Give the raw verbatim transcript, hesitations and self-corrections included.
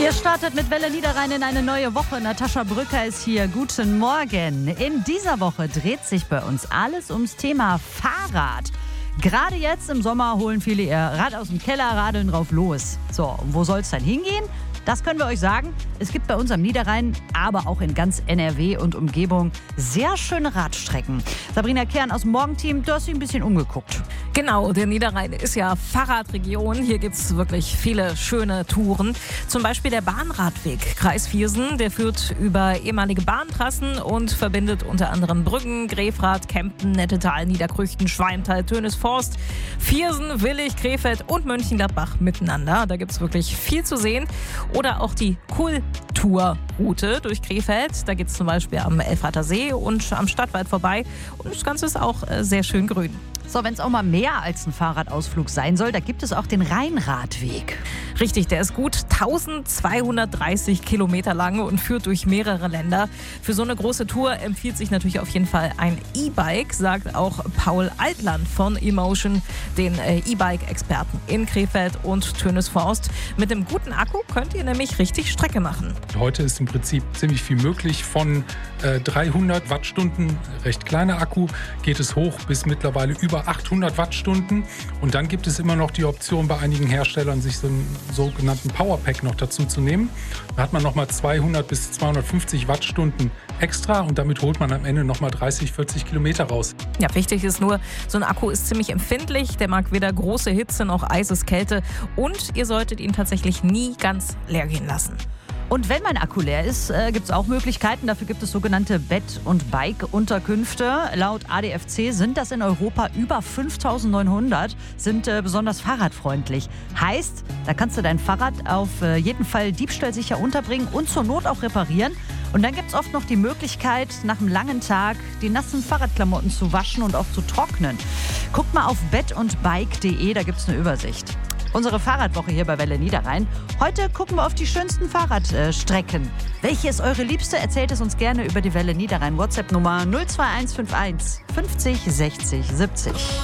Ihr startet mit Welle Niederrhein in eine neue Woche. Natascha Brücker ist hier. Guten Morgen. In dieser Woche dreht sich bei uns alles ums Thema Fahrrad. Gerade jetzt im Sommer holen viele ihr Rad aus dem Keller, radeln drauf los. So, und wo soll es dann hingehen? Das können wir euch sagen. Es gibt bei uns am Niederrhein, aber auch in ganz N R W und Umgebung sehr schöne Radstrecken. Sabrina Kern aus dem Morgenteam, du hast dich ein bisschen umgeguckt. Genau, der Niederrhein ist ja Fahrradregion. Hier gibt es wirklich viele schöne Touren. Zum Beispiel der Bahnradweg Kreis Viersen. Der führt über ehemalige Bahntrassen und verbindet unter anderem Brüggen, Grefrath, Kempten, Nettetal, Niederkrüchten, Schwalmtal, Tönisforst, Viersen, Willich, Krefeld und Mönchengladbach miteinander. Da gibt es wirklich viel zu sehen. Oder auch die Kulturroute durch Krefeld. Da geht es zum Beispiel am Elfrather See und am Stadtwald vorbei. Und das Ganze ist auch äh, sehr schön grün. So, wenn es auch mal mehr als ein Fahrradausflug sein soll, da gibt es auch den Rheinradweg. Richtig, der ist gut eintausendzweihundertdreißig Kilometer lang und führt durch mehrere Länder. Für so eine große Tour empfiehlt sich natürlich auf jeden Fall ein E-Bike, sagt auch Paul Altland von eMotion, den äh, E-Bike-Experten in Krefeld und Tönisforst. Mit einem guten Akku könnt ihr nämlich richtig Strecke machen. Heute ist im Prinzip ziemlich viel möglich. Von äh, dreihundert Wattstunden, recht kleiner Akku, geht es hoch bis mittlerweile über achthundert Wattstunden. Und dann gibt es immer noch die Option bei einigen Herstellern, sich so einen sogenannten Powerpack noch dazu zu nehmen. Da hat man nochmal zweihundert bis zweihundertfünfzig Wattstunden extra und damit holt man am Ende nochmal dreißig, vierzig Kilometer raus. Ja, wichtig ist nur, so ein Akku ist ziemlich empfindlich. Der mag weder große Hitze noch eises Kälte. Und ihr solltet ihn tatsächlich nie ganz leer gehen lassen. Und wenn mein Akku leer ist, äh, gibt es auch Möglichkeiten. Dafür gibt es sogenannte Bett- und Bike-Unterkünfte. Laut A D F C sind das in Europa über fünftausendneunhundert, sind äh, besonders fahrradfreundlich. Heißt, da kannst du dein Fahrrad auf äh, jeden Fall diebstahlsicher unterbringen und zur Not auch reparieren. Und dann gibt es oft noch die Möglichkeit, nach einem langen Tag die nassen Fahrradklamotten zu waschen und auch zu trocknen. Guckt mal auf bett und bike punkt de, da gibt es eine Übersicht. Unsere Fahrradwoche hier bei Welle Niederrhein. Heute gucken wir auf die schönsten Fahrradstrecken. Welche ist eure liebste? Erzählt es uns gerne über die Welle Niederrhein WhatsApp-Nummer null zwei eins fünf eins fünfzig sechzig siebzig.